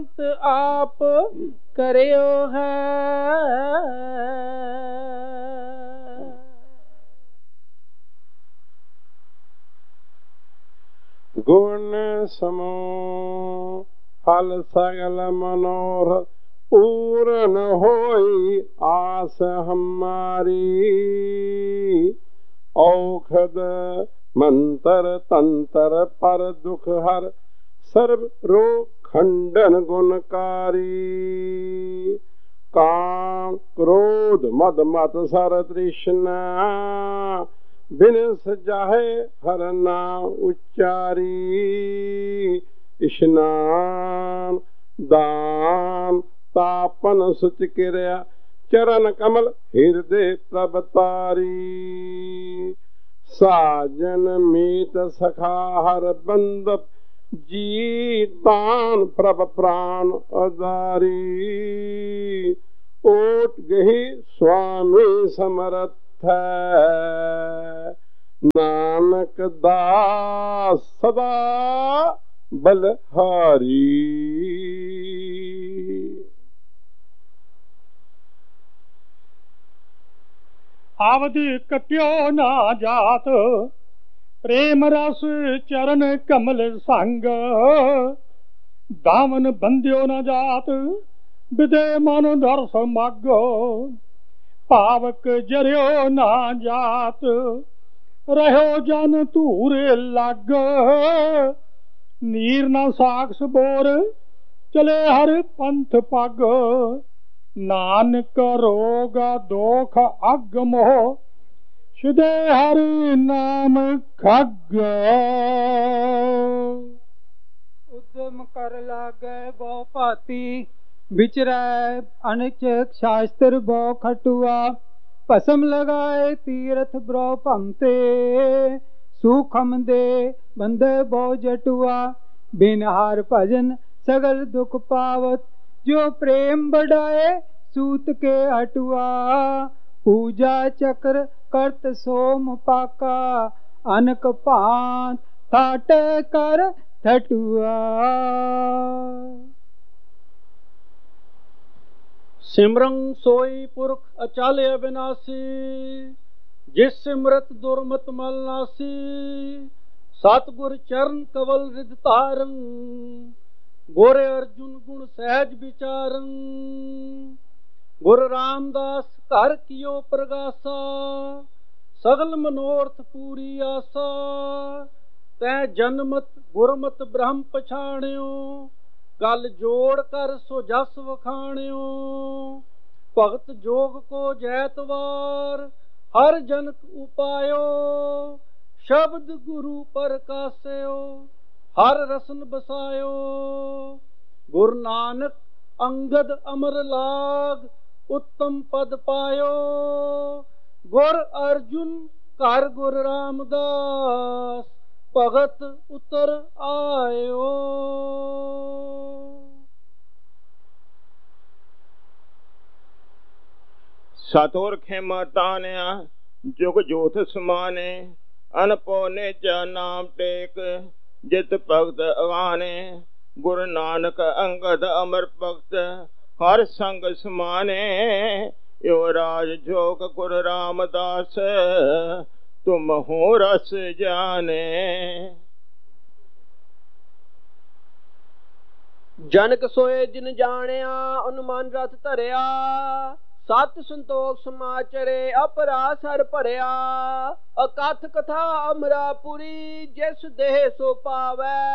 आप करियो है। गुण समूह फल सगल मनोरथ पूर्ण होई आस हमारी। औषध मंत्र तंत्र पर दुख हर सर्व रोग खंडन गुणकारी। काम क्रोध मद मत सर तृष्णा बिन जाहे हर नाम उच्चारी। स्नान दान तापन सुच क्रिया चरण कमल हृदय प्रभतारी। साजन मीत सखा हर बंद जी तान प्रभ प्राण अदारी। ओट गही स्वामी समर्थ है नानक दास सदा बलहारी। आवधि कट्यो ना जात प्रेम रस चरण कमल संग। दामन बंध्यो न जात विदे मन दर्श मग। पावक जरियो ना जात रहो जन तूरे लग। नीर न साक्ष बोर चले हर पंथ पग। नानक रोग दोख अग मोह शुदे हरि नाम खग। उद्यम कर लागे बहु भांति विचरै अनिच शास्त्र बहु खटुआ। भस्म लगाए तीरथ ब्रो भमते सूखम दे बंदे बहु जटुआ। बिन हार भजन सगल दुख पावत जो प्रेम बढ़ाए सूत के हटुआ। पूजा चक्र करत सोम पाका अनक भांत थाटे कर ठटुआ। सिमरन सोई पुरख अचल अविनाशी जिस सिमरत दुर्मत मल नासी। सतगुर चरण कवल रिद तारन गोरे अर्जुन गुण सहज विचारन। गुरु रामदास घर कियो प्रगासा सगल मनोरथ पूरी आसा। तै जन्मत गुरमत ब्रह्म पछाणियो गल जोड़ कर सो जस वखाणियो। भगत जोग को जैतवार हर जनक उपायो। शब्द गुरु प्रकाशयो हर रसन बसायो। गुरु नानक अंगद अमर लाग उत्तम पद पायो। गुर अर्जुन कर गुरु रामदास भगत उतर आयो। सतोर खेमा तानिया जुग जोत समाने। अनपौने च नाम टेक जित भगत अगाने। गुरु नानक अंगद अमर भगत हर संग समाने। यो राज जोग गुरु रामदास तुम हो रस जाने। जनक सोए जिन जानिया अनुमान रथ धरिया। सत संतोख समाचरे अपरास हर भरिया। अकथ कथा अमरापुरी जिस देह सो पावै।